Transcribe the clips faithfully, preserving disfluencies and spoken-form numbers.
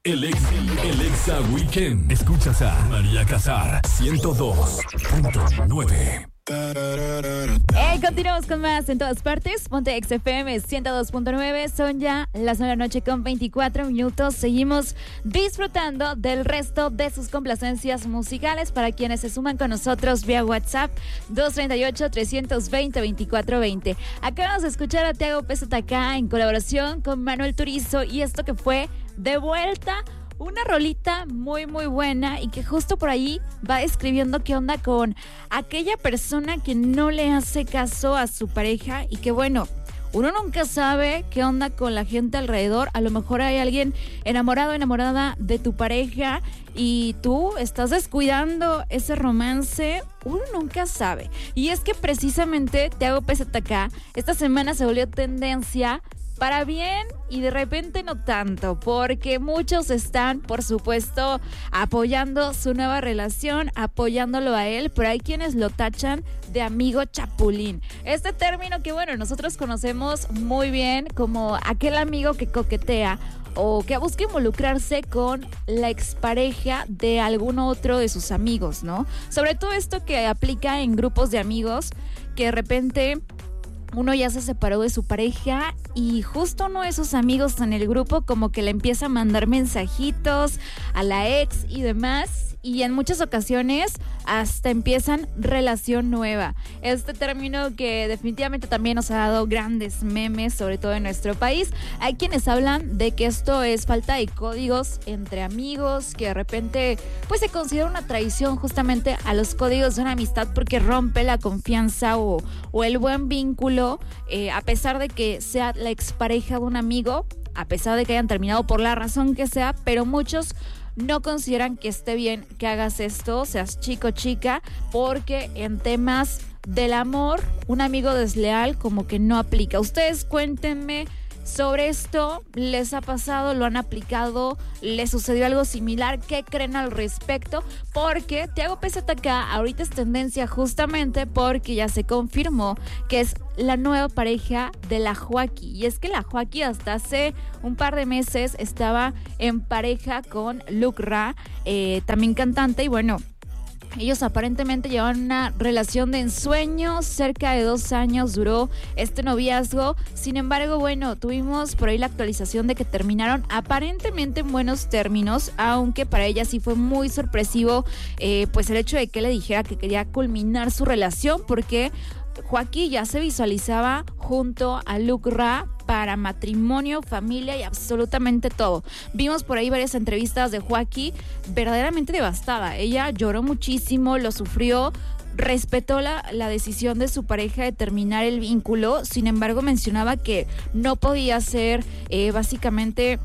El, ex, el Exa Weekend. Escuchas a María Casar, ciento dos punto nueve. Hey, continuamos con más en todas partes. Ponte X F M ciento dos punto nueve. Son ya las nueve de la noche con veinticuatro minutos. Seguimos disfrutando del resto de sus complacencias musicales para quienes se suman con nosotros vía WhatsApp dos tres ocho, tres dos cero, dos cuatro dos cero. Acabamos de escuchar a Tiago P Z K en colaboración con Manuel Turizo y esto que fue De Vuelta. Una rolita muy muy buena y que justo por ahí va describiendo qué onda con aquella persona que no le hace caso a su pareja y que bueno, uno nunca sabe qué onda con la gente alrededor. A lo mejor hay alguien enamorado, enamorada de tu pareja y tú estás descuidando ese romance. Uno nunca sabe. Y es que precisamente Tiago P Z K esta semana se volvió tendencia para bien y de repente no tanto, porque muchos están, por supuesto, apoyando su nueva relación, apoyándolo a él, pero hay quienes lo tachan de amigo chapulín. Este término que, bueno, nosotros conocemos muy bien como aquel amigo que coquetea o que busca involucrarse con la expareja de algún otro de sus amigos, ¿no? Sobre todo esto que aplica en grupos de amigos que de repente uno ya se separó de su pareja y justo uno de sus amigos en el grupo como que le empieza a mandar mensajitos a la ex y demás. Y en muchas ocasiones hasta empiezan relación nueva. Este término que definitivamente también nos ha dado grandes memes, sobre todo en nuestro país. Hay quienes hablan de que esto es falta de códigos entre amigos, que de repente pues se considera una traición justamente a los códigos de una amistad porque rompe la confianza o, o el buen vínculo, eh, a pesar de que sea la expareja de un amigo, a pesar de que hayan terminado por la razón que sea, pero muchos no consideran que esté bien que hagas esto, seas chico o chica, porque en temas del amor, un amigo desleal como que no aplica. Ustedes cuéntenme sobre esto, ¿les ha pasado? ¿Lo han aplicado? ¿Les sucedió algo similar? ¿Qué creen al respecto? Porque Tiago P Z K ahorita es tendencia justamente porque ya se confirmó que es la nueva pareja de la Joaquí. Y es que la Joaquí hasta hace un par de meses estaba en pareja con Luke Ra, eh, también cantante, y bueno, ellos aparentemente llevan una relación de ensueño, cerca de dos años duró este noviazgo. Sin embargo, bueno, tuvimos por ahí la actualización de que terminaron aparentemente en buenos términos, aunque para ella sí fue muy sorpresivo eh, pues el hecho de que le dijera que quería culminar su relación, porque Joaquín ya se visualizaba junto a Luke Ra para matrimonio, familia y absolutamente todo. Vimos por ahí varias entrevistas de Joaquín verdaderamente devastada. Ella lloró muchísimo, lo sufrió, respetó la, la decisión de su pareja de terminar el vínculo. Sin embargo, mencionaba que no podía ser eh, básicamente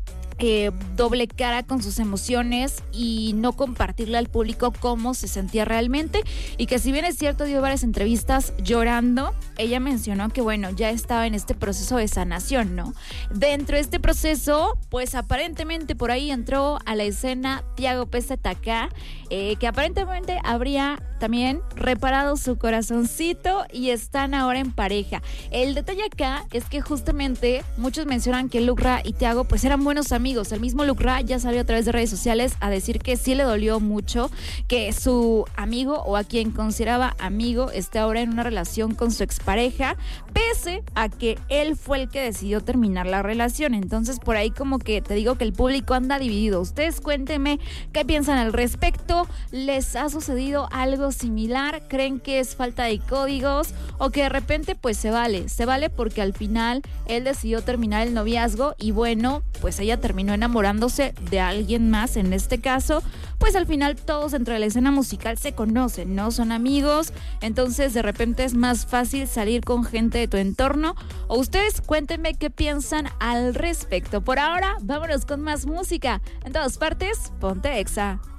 Eh, doble cara con sus emociones y no compartirle al público cómo se sentía realmente, y que si bien es cierto dio varias entrevistas llorando, ella mencionó que bueno, ya estaba en este proceso de sanación, ¿no? Dentro de este proceso, pues aparentemente por ahí entró a la escena Tiago P Z K, eh, que aparentemente habría también reparado su corazoncito y están ahora en pareja. El detalle acá es que justamente muchos mencionan que Luke Ra y Tiago pues eran buenos amigos. El mismo Luke Ra ya salió a través de redes sociales a decir que sí le dolió mucho que su amigo, o a quien consideraba amigo, esté ahora en una relación con su expareja, pese a que él fue el que decidió terminar la relación. Entonces por ahí como que te digo que el público anda dividido. Ustedes cuéntenme qué piensan al respecto. ¿Les ha sucedido algo similar? ¿Creen que es falta de códigos? O que de repente pues se vale, se vale porque al final él decidió terminar el noviazgo y bueno, pues ella terminó enamorándose de alguien más. En este caso, pues al final todos dentro de la escena musical se conocen, ¿no? Son amigos, entonces de repente es más fácil salir con gente de tu entorno. O ustedes cuéntenme qué piensan al respecto. Por ahora, vámonos con más música. En todas partes, ponte Exa.